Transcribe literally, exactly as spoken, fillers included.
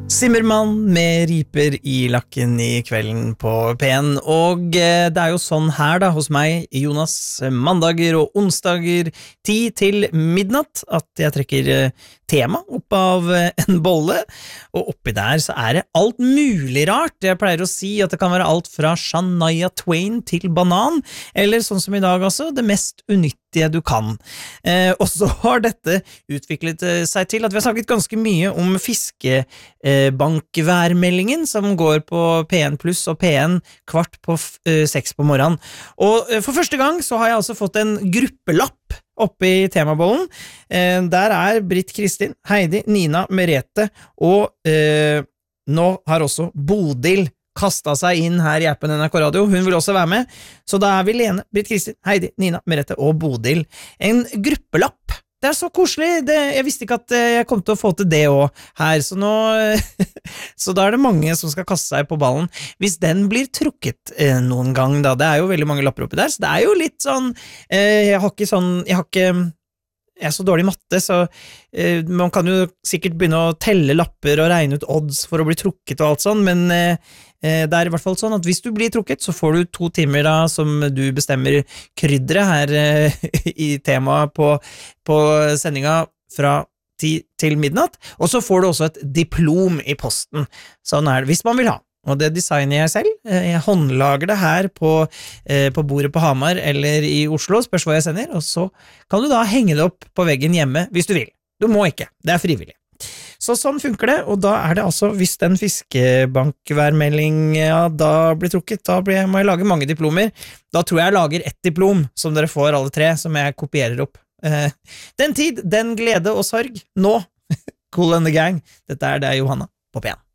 Simmermann med riper i lakken i kvelden på P en, og eh, det er jo sånn her da hos meg, Jonas, mandager og onsdager, ti til midnatt, at jeg trekker eh, tema opp av eh, en bolle, og oppi der så er det alt mulig rart. Jeg pleier å si at det kan være alt fra Shania Twain til banan, eller sånn som i dag altså, det mest unyttige du kan. Eh, og så har dette utviklet eh, seg til at vi har snakket ganske mye om fiske eh, bankværmeldingen som går på P en pluss og P en kvart på uh, seks på morgenen. Og uh, for første gang så har jeg altså fått en gruppelapp oppe i temabollen. Uh, der er Britt Kristin, Heidi, Nina, Merete og uh, nå har også Bodil kastet seg inn her i appen N R K Radio. Hun vil også være med. Så da er vi Lene, Britt Kristin, Heidi, Nina, Merete og Bodil. En gruppelapp. Det er så koselig, det, jeg visste ikke at jeg kom til å få til det også her, så nå, så da er det mange som skal kaste seg på ballen. Hvis den blir trukket eh, noen gang da, det er jo veldig mange lapper oppi der, så det er jo litt sånn, eh, jeg har ikke sånn, jeg har ikke, jeg er så dårlig i matte, så eh, man kan jo sikkert begynne å telle lapper og regne ut odds for å bli trukket og alt sånn, men eh, det er i hvert fall sånn at hvis du blir trukket, så får du to timer da som du bestemmer krydderet her eh, i temaet på, på sendinga fra ti til midnatt, og så får du også et diplom i posten. Sånn er det, hvis man vil ha. Og det designer jeg selv. Jeg håndlager det her på, eh, på bordet på Hamar eller i Oslo, spørs hva jeg sender, og så kan du da henge det opp på veggen hjemme hvis du vil. Du må ikke, det er frivillig. Så sånn funker det, og da er det altså, hvis den fiskebankværmeldinga da blir trukket, da blir, må jeg lage mange diplomer. Da tror jeg jeg lager ett diplom, som dere får alle tre, som jeg kopierer opp. Eh, den tid, den glede og sorg, nå, Cool and the Gang. Dette er det Johanna på P en.